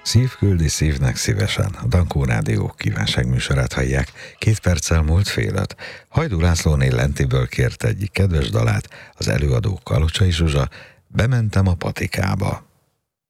Szív küldi szívnek szívesen. A Dankó Rádió kívánságműsorát hallják. 2 perccel múlt fél 5. Hajdú Lászlóné Lentiből kért egyik kedves dalát, az előadó Kalocsai Zsuzsa, Bementem a patikába.